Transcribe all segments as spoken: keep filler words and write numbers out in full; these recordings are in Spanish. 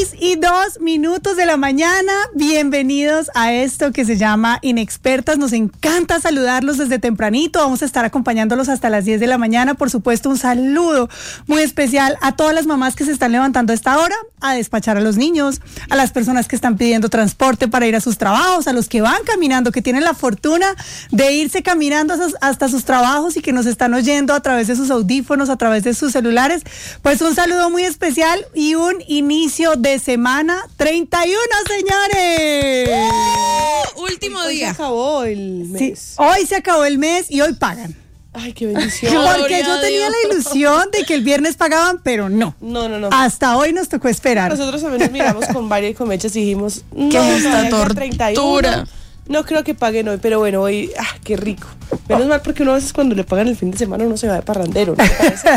seis y dos minutos de la mañana. Bienvenidos a esto que se llama Inexpertas. Nos encanta saludarlos desde tempranito. Vamos a estar acompañándolos hasta las diez de la mañana. Por supuesto, un saludo muy especial a todas las mamás que se están levantando a esta hora a despachar a los niños, a las personas que están pidiendo transporte para ir a sus trabajos, a los que van caminando, que tienen la fortuna de irse caminando hasta sus trabajos y que nos están oyendo a través de sus audífonos, a través de sus celulares. Pues un saludo muy especial y un inicio de semana treinta y uno, señores. ¡Uh! Último hoy día. Se acabó el mes. Sí, hoy se acabó el mes y hoy pagan. Ay, qué bendición. Porque yo tenía la ilusión de que el viernes pagaban, pero no. No, no, no. Hasta hoy nos tocó esperar. Nosotros también nos miramos con Varia y con Mechas y dijimos, no, ¿qué es esta no, treinta y uno, tortura? No creo que paguen hoy, pero bueno, hoy, ah, qué rico. Menos mal porque uno a veces cuando le pagan el fin de semana uno se va de parrandero, ¿no?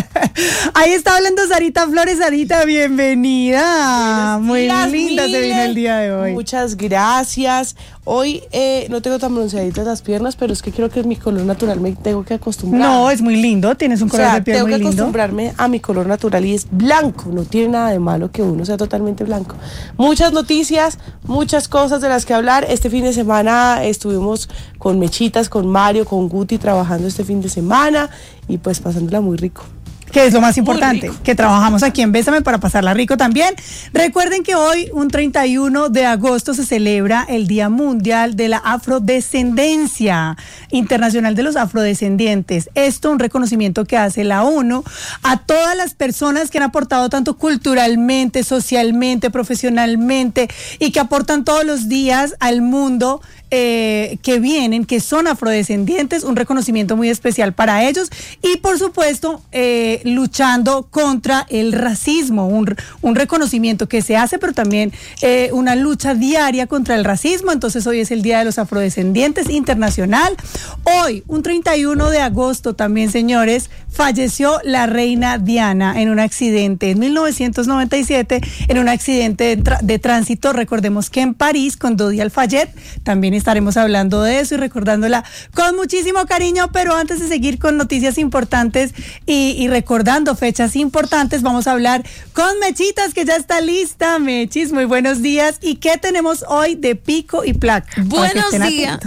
Ahí está hablando Sarita Flores. Sarita, bienvenida. Muy Las linda Mile. se vino el día de hoy. Muchas gracias. Hoy eh, no tengo tan bronceaditas las piernas, pero es que creo que es mi color natural, me tengo que acostumbrar. No, es muy lindo, tienes un color o sea, de piel tengo muy que lindo. acostumbrarme a mi color natural y es blanco, no tiene nada de malo que uno sea totalmente blanco. Muchas noticias, muchas cosas de las que hablar. Este fin de semana estuvimos con Mechitas, con Mario, con Guti trabajando este fin de semana y pues pasándola muy rico. Que es lo más importante, que trabajamos aquí en Bésame para pasarla rico también. Recuerden que hoy, un treinta y uno de agosto, se celebra el Día Mundial de la Afrodescendencia, Internacional de los Afrodescendientes. Esto un reconocimiento que hace la ONU a todas las personas que han aportado tanto culturalmente, socialmente, profesionalmente y que aportan todos los días al mundo. Eh, que vienen, que son afrodescendientes, un reconocimiento muy especial para ellos y por supuesto eh, luchando contra el racismo, un, un reconocimiento que se hace, pero también eh, una lucha diaria contra el racismo. Entonces hoy es el Día de los Afrodescendientes Internacional. Hoy, un treinta y uno de agosto también, señores, falleció la reina Diana en un accidente en mil novecientos noventa y siete, en un accidente de, de tránsito. Recordemos que en París, con Dodi Al-Fayed, también estaremos hablando de eso y recordándola con muchísimo cariño. Pero antes de seguir con noticias importantes y, y recordando fechas importantes, vamos a hablar con Mechitas, que ya está lista. Mechis, muy buenos días. ¿Y qué tenemos hoy de pico y placa? Buenos días.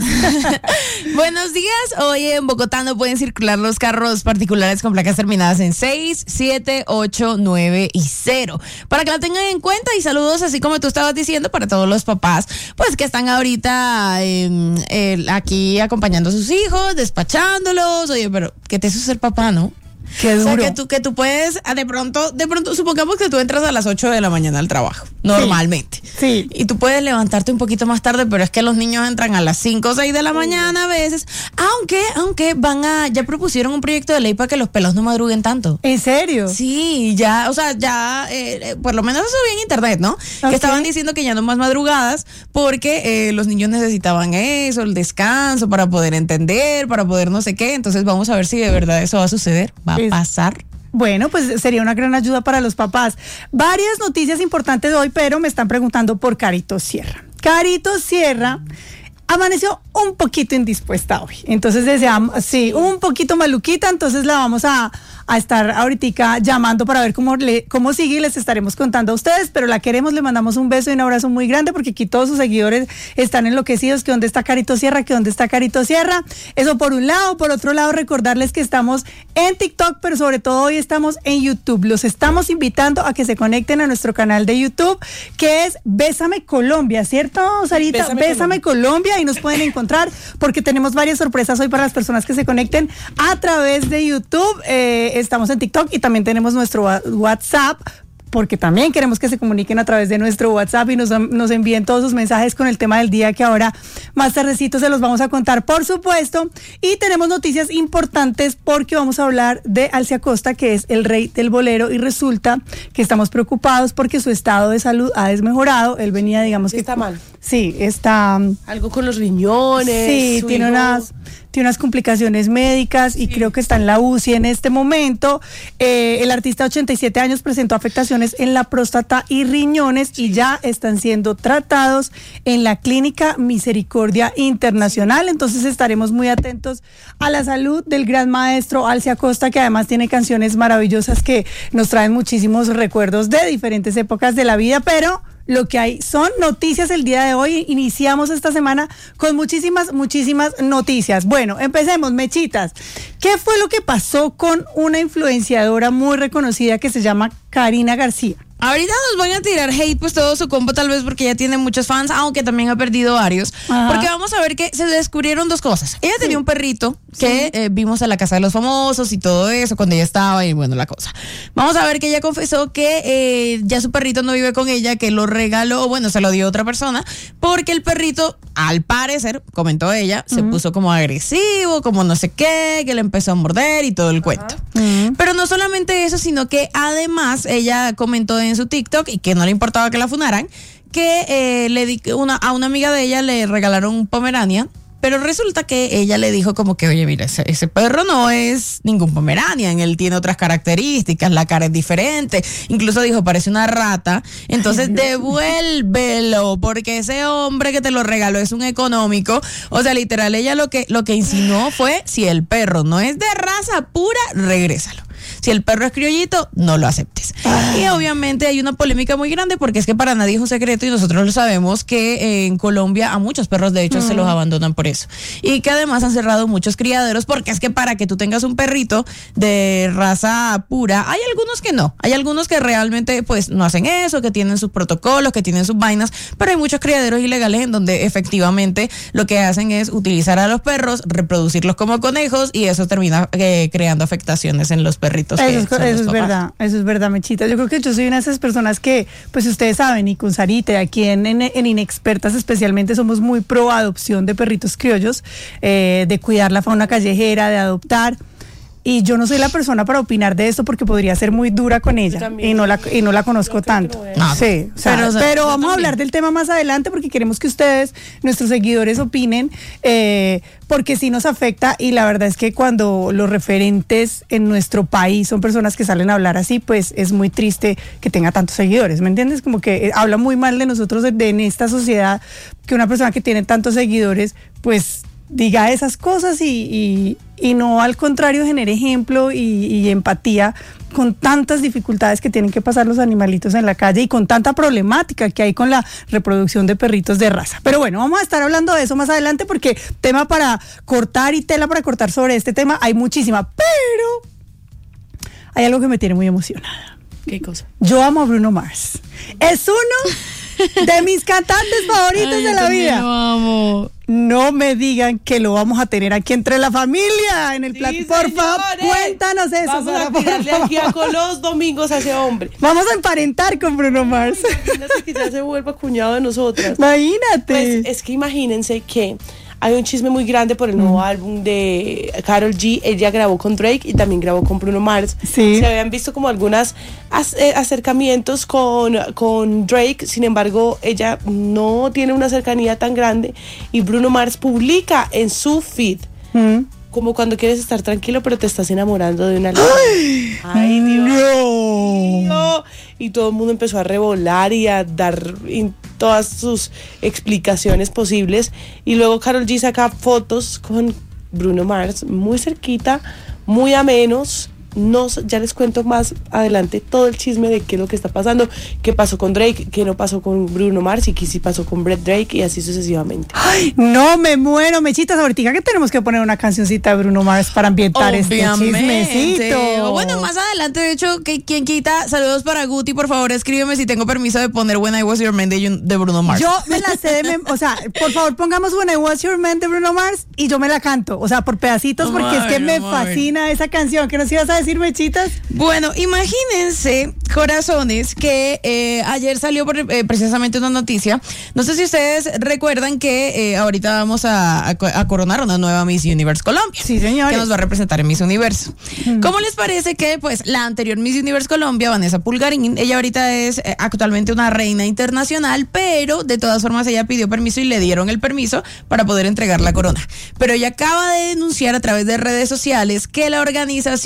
Buenos días. Hoy en Bogotá no pueden circular los carros particulares con placas terminadas en seis, siete, ocho, nueve y cero. Para que la tengan en cuenta, y saludos, así como tú estabas diciendo, para todos los papás, pues que están ahorita eh, eh, aquí acompañando a sus hijos, despachándolos. Oye, pero ¿qué te hizo ser papá, no? Qué duro. O sea, que tú, que tú puedes, de pronto, de pronto, supongamos que tú entras a las ocho de la mañana al trabajo, normalmente. Sí. Y tú puedes levantarte un poquito más tarde, pero es que los niños entran a las cinco o seis de la mañana a veces, aunque, aunque van a, ya propusieron un proyecto de ley para que los pelos no madruguen tanto. ¿En serio? Sí, ya, o sea, ya, eh, por lo menos eso vi en internet, ¿no? Okay. Que estaban diciendo que ya no más madrugadas porque eh, los niños necesitaban eso, el descanso para poder entender, para poder no sé qué. Entonces vamos a ver si de verdad eso va a suceder, va a pasar. Bueno, pues sería una gran ayuda para los papás. Varias noticias importantes de hoy, pero me están preguntando por Carito Sierra. Carito Sierra amaneció un poquito indispuesta hoy. Entonces deseamos, sí, un poquito maluquita, entonces la vamos a, a estar ahorita llamando para ver cómo, le, cómo sigue y les estaremos contando a ustedes, pero la queremos, le mandamos un beso y un abrazo muy grande porque aquí todos sus seguidores están enloquecidos, que dónde está Carito Sierra, que dónde está Carito Sierra. Eso por un lado. Por otro lado, recordarles que estamos en TikTok, pero sobre todo hoy estamos en YouTube. Los estamos invitando a que se conecten a nuestro canal de YouTube, que es Bésame Colombia, ¿cierto, Sarita? Bésame, Bésame Colombia. Colombia, y nos pueden encontrar porque tenemos varias sorpresas hoy para las personas que se conecten a través de YouTube. Eh, estamos en TikTok y también tenemos nuestro WhatsApp, porque también queremos que se comuniquen a través de nuestro WhatsApp y nos, nos envíen todos sus mensajes con el tema del día, que ahora más tardecito se los vamos a contar, por supuesto. Y tenemos noticias importantes porque vamos a hablar de Alcia Costa, que es el rey del bolero, y resulta que estamos preocupados porque su estado de salud ha desmejorado. Él venía, digamos sí, que... está mal. Sí, está... Algo con los riñones. Sí, tiene hijo... unas... tiene unas complicaciones médicas y sí. creo que está en la U C I en este momento. Eh, el artista de ochenta y siete años presentó afectaciones en la próstata y riñones sí. y ya están siendo tratados en la Clínica Misericordia Internacional. Entonces estaremos muy atentos a la salud del gran maestro Alcia Costa, que además tiene canciones maravillosas que nos traen muchísimos recuerdos de diferentes épocas de la vida, pero lo que hay son noticias el día de hoy. Iniciamos esta semana con muchísimas, muchísimas noticias. Bueno, empecemos, Mechitas. ¿Qué fue lo que pasó con una influenciadora muy reconocida que se llama Karina García? Ahorita nos van a tirar hate, pues todo su combo, tal vez porque ella tiene muchos fans, aunque también ha perdido varios. Ajá. Porque vamos a ver que se descubrieron dos cosas. Ella sí. tenía un perrito que sí. eh, vimos en la casa de los famosos y todo eso, cuando ella estaba y bueno, la cosa. Vamos a ver que ella confesó que eh, ya su perrito no vive con ella, que lo regaló, bueno, se lo dio a otra persona, porque el perrito, al parecer, comentó ella, uh-huh. se puso como agresivo, como no sé qué, que le empezó a morder y todo el uh-huh. cuento. Uh-huh. Pero no solamente eso, sino que además ella comentó en su TikTok y que no le importaba que la funaran, que eh, le di una, a una amiga de ella le regalaron un Pomerania, pero resulta que ella le dijo como que, oye, mira, ese, ese perro no es ningún Pomeranian, él tiene otras características, la cara es diferente, incluso dijo, parece una rata, entonces Ay, devuélvelo, porque ese hombre que te lo regaló es un económico. O sea, literal, ella lo que, lo que insinuó fue, si el perro no es de raza pura, regrésalo. Si el perro es criollito, no lo aceptes. Ay. Y obviamente hay una polémica muy grande porque es que para nadie es un secreto y nosotros lo sabemos que eh, en Colombia a muchos perros de hecho mm. se los abandonan por eso. Y que además han cerrado muchos criaderos porque es que para que tú tengas un perrito de raza pura, hay algunos que no. Hay algunos que realmente pues no hacen eso, que tienen sus protocolos, que tienen sus vainas, pero hay muchos criaderos ilegales en donde efectivamente lo que hacen es utilizar a los perros, reproducirlos como conejos y eso termina eh, creando afectaciones en los perritos. Eso, es, eso es verdad, eso es verdad, Mechita. Yo creo que yo soy una de esas personas que, pues ustedes saben, y con Sarita, aquí en, en, en Inexpertas especialmente, somos muy pro adopción de perritos criollos, eh, de cuidar la fauna callejera, de adoptar. Y yo no soy la persona para opinar de esto porque podría ser muy dura con ella y no la y no la conozco tanto. No, sí, o sea, pero, o sea, pero vamos también. a hablar del tema más adelante porque queremos que ustedes, nuestros seguidores, opinen, eh, porque sí nos afecta y la verdad es que cuando los referentes en nuestro país son personas que salen a hablar así, pues es muy triste que tenga tantos seguidores, ¿me entiendes? Como que eh, habla muy mal de nosotros de, de, en esta sociedad que una persona que tiene tantos seguidores, pues diga esas cosas y, y, y no al contrario genere ejemplo y, y empatía con tantas dificultades que tienen que pasar los animalitos en la calle y con tanta problemática que hay con la reproducción de perritos de raza. Pero bueno, vamos a estar hablando de eso más adelante porque tema para cortar y tela para cortar sobre este tema hay muchísima, pero hay algo que me tiene muy emocionada. ¿Qué cosa? Yo amo a Bruno Mars. Es uno de mis cantantes favoritos Ay, de la vida. Lo amo. No me digan que lo vamos a tener aquí entre la familia en el sí, plato. Por favor, cuéntanos eso. Vamos Sara, a tirarle aquí a los domingos a ese hombre. Vamos a emparentar con Bruno Mars. Imagínate que ya se vuelva cuñado de nosotras. Imagínate. Pues es que imagínense que hay un chisme muy grande por el nuevo mm. álbum de Karol G. Ella grabó con Drake y también grabó con Bruno Mars. Sí. Se habían visto como algunos acercamientos con, con Drake. Sin embargo, ella no tiene una cercanía tan grande. Y Bruno Mars publica en su feed mm. como cuando quieres estar tranquilo, pero te estás enamorando de una ¡Ay! ¡Ay, Dios! No. No. Y todo el mundo empezó a revolar y a dar todas sus explicaciones posibles. Y luego Karol G saca fotos con Bruno Mars muy cerquita, muy amenos. No, ya les cuento más adelante todo el chisme de qué es lo que está pasando, qué pasó con Drake, qué no pasó con Bruno Mars y qué sí pasó con Brett Drake y así sucesivamente. Ay, no me muero, Mechitas, ahorita que tenemos que poner una cancioncita de Bruno Mars para ambientar Obviamente. este chismecito. Bueno, más adelante, de hecho, que quien quita, saludos para Guti, por favor, escríbeme si tengo permiso de poner When I Was Your Man de, de Bruno Mars. Yo me la sé de mem- o sea, por favor, pongamos When I Was Your Man de Bruno Mars y yo me la canto, o sea, por pedacitos, porque oh, es que me fascina esa canción. ¿Qué nos ibas a decir, Mechitas? Bueno, imagínense, corazones, que eh, ayer salió por, eh, precisamente una noticia. No sé si ustedes recuerdan que eh, ahorita vamos a, a, a coronar una nueva Miss Universe Colombia. Sí, señor. Que nos va a representar en Miss Universo. Mm. ¿Cómo les parece que, pues, la anterior Miss Universe Colombia, Vanessa Pulgarín, ella ahorita es eh, actualmente una reina internacional, pero de todas formas ella pidió permiso y le dieron el permiso para poder entregar la corona. Pero ella acaba de denunciar a través de redes sociales que la organización de Miss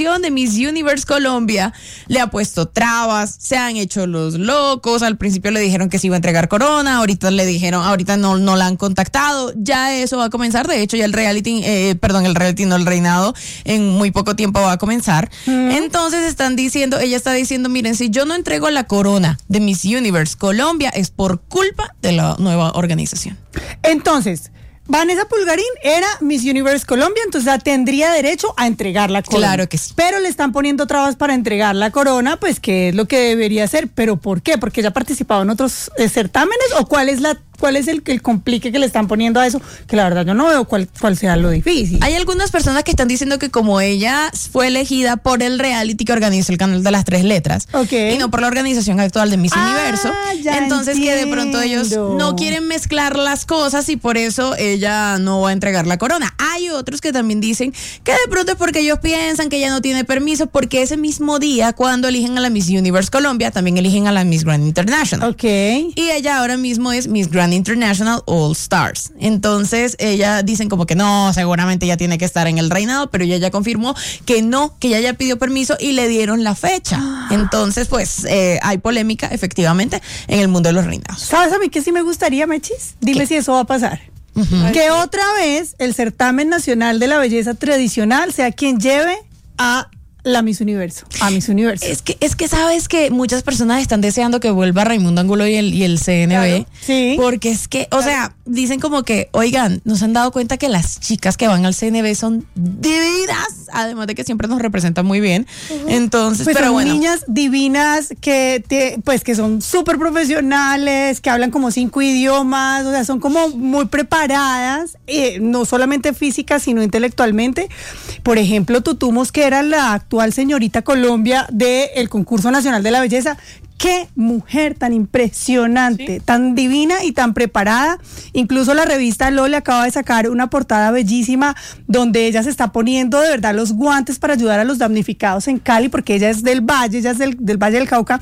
Miss Universe Colombia le ha puesto trabas, se han hecho los locos. Al principio le dijeron que se iba a entregar corona, ahorita le dijeron, ahorita no, no la han contactado. Ya eso va a comenzar. De hecho, ya el reality, eh, perdón, el reality, no el reinado, en muy poco tiempo va a comenzar. Mm. Entonces están diciendo, ella está diciendo, miren, si yo no entrego la corona de Miss Universe Colombia es por culpa de la nueva organización. Entonces, Vanessa Pulgarín era Miss Universe Colombia, entonces ya tendría derecho a entregar la corona. Claro que sí. Pero le están poniendo trabas para entregar la corona, pues que es lo que debería hacer. ¿Pero por qué? ¿Porque ella ha participado en otros eh, certámenes? ¿O cuál es la cuál es el, el complique que le están poniendo a eso? Que la verdad yo no veo cuál, cuál sea lo difícil. Hay algunas personas que están diciendo que como ella fue elegida por el reality que organizó el canal de las tres letras, okay, y no por la organización actual de Miss ah, Universo, entonces entiendo. Que de pronto ellos no quieren mezclar las cosas y por eso ella no va a entregar la corona. Hay otros que también dicen que de pronto es porque ellos piensan que ella no tiene permiso, porque ese mismo día cuando eligen a la Miss Universe Colombia también eligen a la Miss Grand International. Okay. Y ella ahora mismo es Miss Grand International All Stars. Entonces ella dicen como que no, seguramente ella tiene que estar en el reinado, pero ella ya confirmó que no, que ella ya pidió permiso y le dieron la fecha. Entonces pues eh, hay polémica efectivamente en el mundo de los reinados. ¿Sabes a mí que sí me gustaría, Mechis? Dime ¿Qué? Si eso va a pasar. Uh-huh. Que otra vez el certamen nacional de la belleza tradicional sea quien lleve a la Miss Universo, a Miss Universo. Es que, es que sabes que muchas personas están deseando que vuelva Raimundo Angulo y el, y el C N B. Claro, sí. Porque es que, o claro. sea, dicen como que, oigan, nos han dado cuenta que las chicas que van al C N B son divinas, además de que siempre nos representan muy bien. Uh-huh. Entonces, pues pero son bueno. niñas divinas que, te, pues, que son súper profesionales, que hablan como cinco idiomas, o sea, son como muy preparadas, eh, no solamente física, sino intelectualmente. Por ejemplo, Tutú Mosquera, la actual señorita Colombia del concurso nacional de la belleza. Qué mujer tan impresionante, ¿sí? Tan divina y tan preparada. Incluso la revista L O le acaba de sacar una portada bellísima donde ella se está poniendo de verdad los guantes para ayudar a los damnificados en Cali, porque ella es del Valle, ella es del, del Valle del Cauca.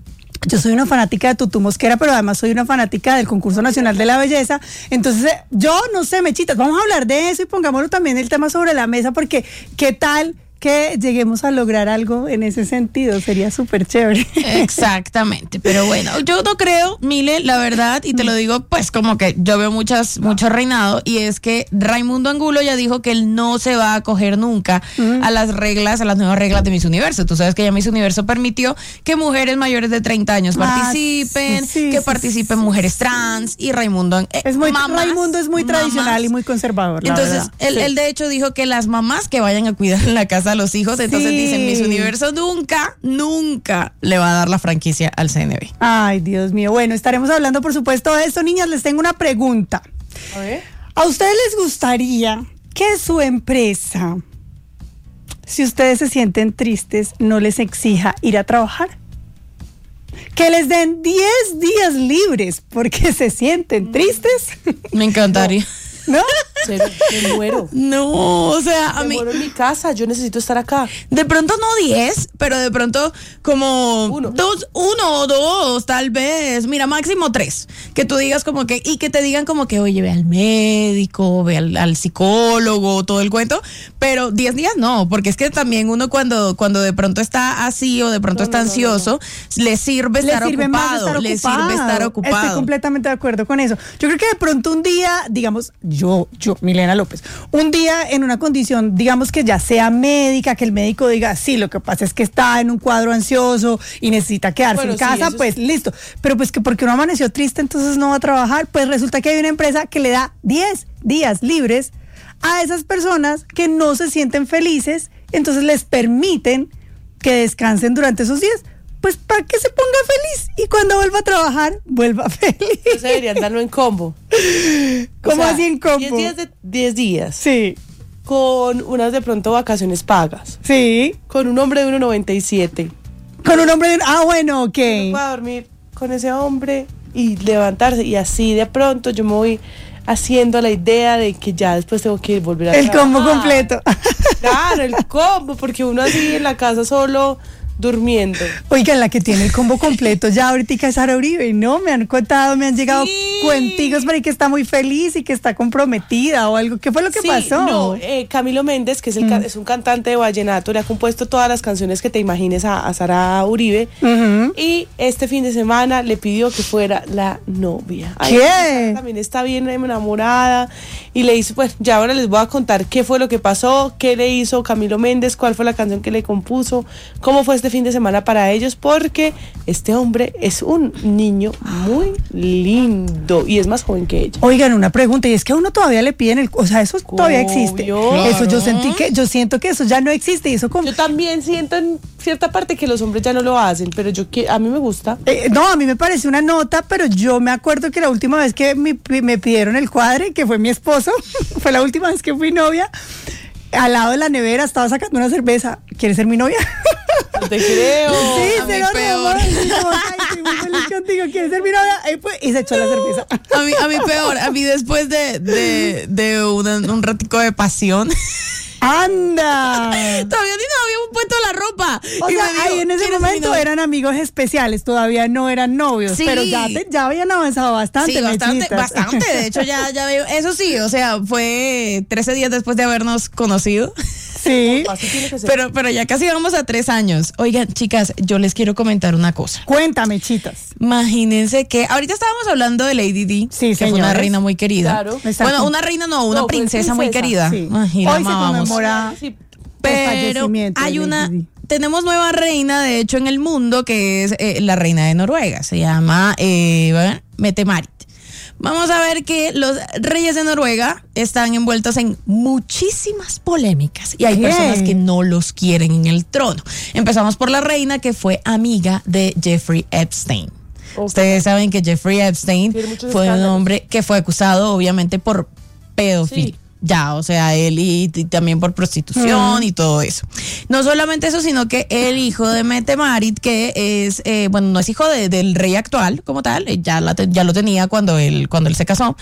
Yo soy una fanática de Tutú Mosquera, pero además soy una fanática del concurso nacional de la belleza. Entonces, yo no sé, Mechitas, vamos a hablar de eso y pongámoslo también el tema sobre la mesa, porque ¿qué tal que lleguemos a lograr algo en ese sentido? Sería súper chévere. Exactamente, pero bueno, yo no creo, Mile, la verdad, y te lo digo pues como que yo veo muchas mucho reinado, y es que Raimundo Angulo ya dijo que él no se va a acoger nunca uh-huh. a las reglas, a las nuevas reglas de Miss Universo. Tú sabes que ya Miss Universo permitió que mujeres mayores de treinta años participen, ah, sí, que sí, participen sí, mujeres sí, trans, y Raimundo eh, es muy, mamás, Raimundo es muy mamás. tradicional y muy conservador, la Entonces, verdad. él, sí. él de hecho dijo que las mamás que vayan a cuidar en la casa a los hijos, entonces sí. dicen Miss Universo nunca, nunca le va a dar la franquicia al C N B. Ay, Dios mío. Bueno, estaremos hablando por supuesto de esto. Niñas, les tengo una pregunta. A ver. ¿A ustedes les gustaría que su empresa, si ustedes se sienten tristes, no les exija ir a trabajar? Que les den diez días libres porque se sienten tristes. Me encantaría. No. ¿No? Cero, me muero. No, o sea, a me mí. muero en mi casa, yo necesito estar acá. De pronto no diez, pero de pronto como uno. dos, uno o dos, tal vez. Mira, máximo tres. Que tú digas como que, y que te digan como que, oye, ve al médico, ve al, al psicólogo, todo el cuento. Pero diez días no, porque es que también uno cuando, cuando de pronto está así o de pronto no, está no, ansioso, no, no. le sirve estar le sirve ocupado. Estar le ocupado. sirve estar ocupado. Estoy completamente de acuerdo con eso. Yo creo que de pronto un día, digamos, yo, yo, Milena López, un día en una condición, digamos que ya sea médica, que el médico diga, sí, lo que pasa es que está en un cuadro ansioso y necesita quedarse bueno, en casa, sí, pues es... listo. Pero pues que porque uno amaneció triste, entonces no va a trabajar, pues resulta que hay una empresa que le da diez días libres a esas personas que no se sienten felices, entonces les permiten que descansen durante esos días. Pues para que se ponga feliz y cuando vuelva a trabajar, vuelva feliz. Entonces deberían darlo en combo. ¿Cómo o sea, así en combo? diez días de diez días. Sí. Con unas de pronto vacaciones pagas. Sí. Con un hombre de uno noventa y siete. Con un hombre de... Ah, bueno, ok. Uno puede dormir con ese hombre y levantarse. Y así de pronto yo me voy haciendo la idea de que ya después tengo que volver a el trabajar. El combo completo. Claro, el combo, porque uno así en la casa solo... durmiendo. Oigan, la que tiene el combo completo ya ahorita es Sara Uribe, ¿no? Me han contado, me han llegado Sí. cuentigos por ahí que está muy feliz y que está comprometida o algo. ¿Qué fue lo que Sí, pasó? No, eh, Camilo Méndez, que es, el, ca- es un cantante de vallenato, le ha compuesto todas las canciones que te imagines a, a Sara Uribe. Ujú. Y este fin de semana le pidió que fuera la novia. ¿Qué? Sara también está bien enamorada. Y le hizo, pues ya ahora les voy a contar qué fue lo que pasó, qué le hizo Camilo Méndez, cuál fue la canción que le compuso, cómo fue este fin de semana para ellos, porque este hombre es un niño muy lindo y es más joven que ella. Oigan, una pregunta, y es que a uno todavía le piden el, o sea, eso todavía existe. Obvio. Eso yo Claro. sentí que, yo siento que eso ya no existe y eso como Yo también siento en cierta parte que los hombres ya no lo hacen, pero yo que a mí me gusta. Eh, no, a mí me parece una nota, pero yo me acuerdo que la última vez que mi- me pidieron el cuadre, que fue mi esposo, fue la última vez que fui novia, al lado de la nevera estaba sacando una cerveza. ¿Quieres ser mi novia? No te creo. Sí, a mí se lo peor. robó. Y como, "Ay, estoy muy feliz contigo, ¿quieres ser mi novia?" Y, pues, y se echó la cerveza. A mí, a mí peor, a mí después de, de, de una- un ratico de pasión, ¡Anda! todavía ni nos habíamos puesto la ropa. O Y sea, me dijo, ahí en ese "¿Quieres ser mi momento novia?" eran amigos especiales, todavía no eran novios, Sí. pero ya, te- ya habían avanzado bastante. Sí, bastante, mechitas. bastante. De hecho, ya, ya veo. Eso sí, o sea, fue trece días después de habernos conocido. Sí. Así tiene que ser. Pero, pero ya casi vamos a tres años. Oigan, chicas, yo les quiero comentar una cosa. Cuéntame, chitas. Imagínense que ahorita estábamos hablando de Lady Di, Sí, que fue una señores. reina muy querida. Claro. Exacto. Bueno, una reina no, una No, fue princesa, muy princesa. querida. Sí. Ay, la Hoy se amábamos. conmemora Sí, el Pero fallecimiento de hay Lady una, Di. tenemos nueva reina, de hecho, en el mundo, que es eh, la reina de Noruega. Se llama eh, bueno, Mette-Marit. Vamos a ver que los reyes de Noruega están envueltos en muchísimas polémicas y hay ¿Qué? personas que no los quieren en el trono. Empezamos por la reina, que fue amiga de Jeffrey Epstein. Ok. Ustedes saben que Jeffrey Epstein Tiene muchos fue un escándalos. hombre que fue acusado, obviamente, por pedofilia. Sí. Ya, o sea, él y, y también por prostitución y todo eso. No solamente eso, sino que el hijo de Mette-Marit, que es, eh, bueno, no es hijo de- del rey actual como tal, eh, ya, la te- ya lo tenía cuando él, cuando él se casó,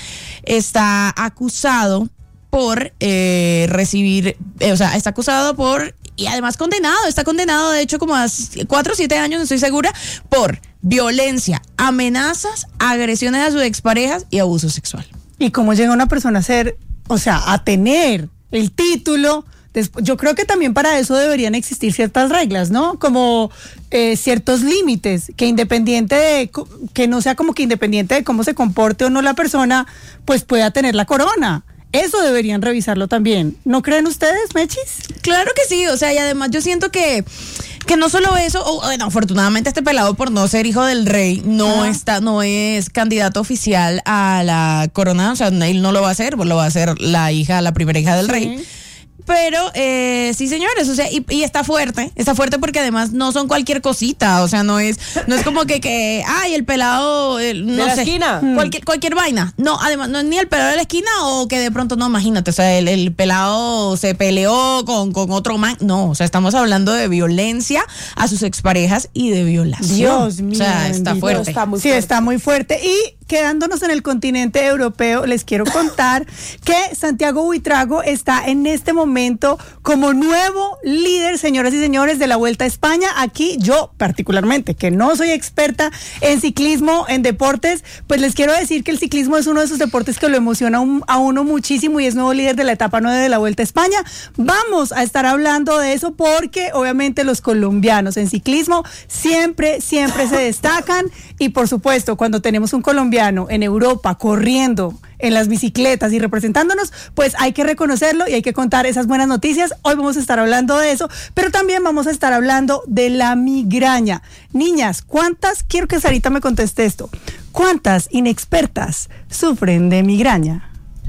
está acusado por eh, recibir, eh, o sea, está acusado por, y además condenado, está condenado de hecho como a s- cuatro o siete años, no estoy segura, por violencia, amenazas, agresiones a sus exparejas y abuso sexual. ¿Y cómo llega una persona a ser, o sea, a tener el título? Desp- Yo creo que también para eso deberían existir ciertas reglas, ¿no? Como eh, ciertos límites, que independiente de, co- que no sea como que independiente de cómo se comporte o no la persona, pues pueda tener la corona. Eso deberían revisarlo también. ¿No creen ustedes, Mechis? Claro que sí, o sea, y además yo siento que, que no solo eso, o, bueno, afortunadamente este pelado por no ser hijo del rey no Ajá. está, no es candidato oficial a la corona, o sea, él no lo va a hacer, lo va a hacer la hija, la primera hija del Sí. rey. Pero eh, sí, señores, o sea, y, y está fuerte, está fuerte porque además no son cualquier cosita, o sea, no es, no es como que, que ay, el pelado, el- no De la sé, esquina. cualquier, cualquier vaina. No, además, no es ni el pelado de la esquina o que de pronto, no, imagínate, o sea, el, el pelado se peleó con, con otro man. No, o sea, estamos hablando de violencia a sus exparejas y de violación. Dios mío, O sea, está bendito. fuerte. Está muy Sí, fuerte. está muy fuerte. Y quedándonos en el continente europeo, les quiero contar que Santiago Buitrago está en este momento como nuevo líder, señoras y señores, de la Vuelta a España. Aquí yo, particularmente, que no soy experta en ciclismo, en deportes, pues les quiero decir que el ciclismo es uno de esos deportes que lo emociona a un- a uno muchísimo y es nuevo líder de la etapa nueve de la Vuelta a España. Vamos a estar hablando de eso porque obviamente los colombianos en ciclismo siempre, siempre se destacan y por supuesto cuando tenemos un colombiano en Europa corriendo en las bicicletas y representándonos, pues hay que reconocerlo y hay que contar esas buenas noticias. Hoy vamos a estar hablando de eso, pero también vamos a estar hablando de la migraña. Niñas, ¿cuántas, quiero que Sarita me conteste esto, cuántas inexpertas sufren de migraña?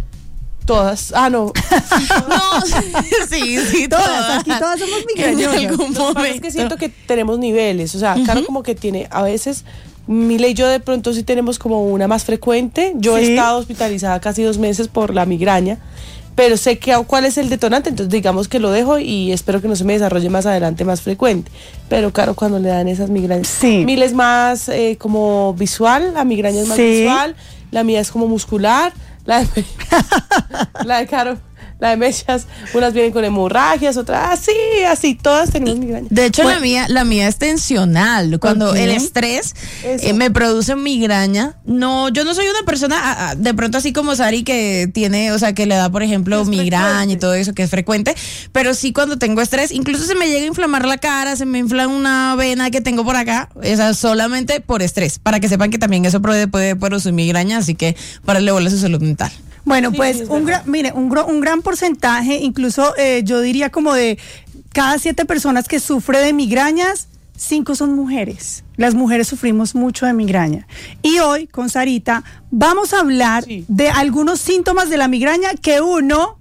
Todas. Ah, no. No, sí, sí, Todas, aquí todas somos migrañosas. En algún Lo que pasa es que momento. siento que tenemos niveles. O sea, claro, como que tiene, a veces, Mila y yo de pronto sí tenemos como una más frecuente. Yo he Sí. estado hospitalizada casi dos meses por la migraña, pero sé que cuál es el detonante, entonces digamos que lo dejo y espero que no se me desarrolle más adelante más frecuente. Pero claro, cuando le dan esas migrañas. Sí. Mila es más eh, como visual, la migraña es más Sí. visual, la mía es como muscular, la de, la de Caro. la de mechas, unas vienen con hemorragias, otras así, así, todas tenemos migraña. De hecho, Bueno, la mía, la mía es tensional. Cuando ¿por qué? el estrés Eso. eh, me produce migraña. No, yo no soy una persona a- a- de pronto así como Sari que tiene, o sea, que le da, por ejemplo, Es migraña frecuente. y todo eso, que es frecuente. Pero sí cuando tengo estrés, incluso se me llega a inflamar la cara, se me infla una vena que tengo por acá, esa solamente por estrés. Para que sepan que también eso puede, puede producir migraña, así que para le bola su salud mental. Bueno, Sí, pues sí, es un verdad. gran, mire, un, gro- un gran porcentaje, incluso eh, yo diría como de cada siete personas que sufre de migrañas, cinco son mujeres. Las mujeres sufrimos mucho de migraña. Y hoy, con Sarita, vamos a hablar Sí. de algunos síntomas de la migraña que uno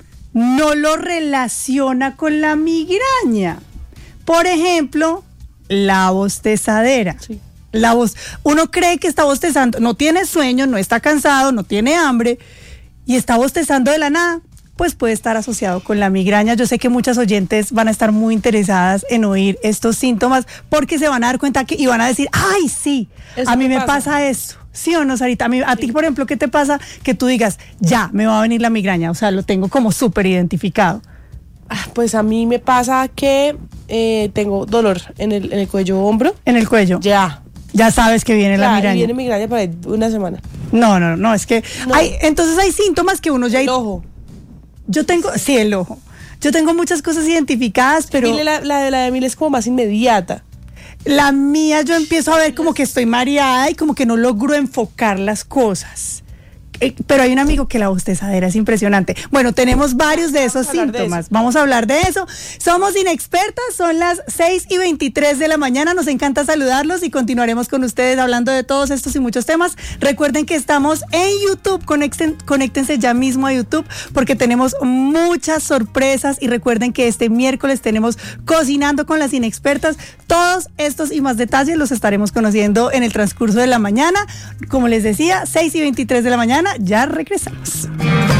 no lo relaciona con la migraña. Por ejemplo, la bostezadera. Sí. La voz, uno cree que está bostezando, no tiene sueño, no está cansado, no tiene hambre y está bostezando de la nada, pues puede estar asociado con la migraña. Yo sé que muchas oyentes van a estar muy interesadas en oír estos síntomas porque se van a dar cuenta que y van a decir, ay, sí, Eso a mí me me pasa. pasa eso. ¿Sí o no, Sarita? A, mí, a ti, por ejemplo, ¿qué te pasa que tú digas, ya, me va a venir la migraña? O sea, lo tengo como súper identificado. Ah, pues a mí me pasa que eh, tengo dolor en el, en el cuello hombro. En el cuello. Ya. Ya sabes que viene la Ya, y migraña. viene migraña para una semana. No, no, no, es que No. hay, entonces hay síntomas que uno ya... El ojo. Yo tengo, sí, el ojo. Yo tengo muchas cosas identificadas, pero Mire, la, la de la de Emil es como más inmediata. la mía yo empiezo a ver como que estoy mareada y como que no logro enfocar las cosas. Eh, Pero hay un amigo que la bostezadera es impresionante. Bueno, tenemos varios de esos Vamos a hablar de síntomas. eso. Vamos a hablar de eso. Somos inexpertas, son las seis y veintitrés de la mañana. Nos encanta saludarlos y continuaremos con ustedes hablando de todos estos y muchos temas. Recuerden que estamos en YouTube. Conecten, conéctense ya mismo a YouTube porque tenemos muchas sorpresas. Y recuerden que este miércoles tenemos Cocinando con las Inexpertas. Todos estos y más detalles los estaremos conociendo en el transcurso de la mañana. Como les decía, seis y veintitrés de la mañana. Ya regresamos.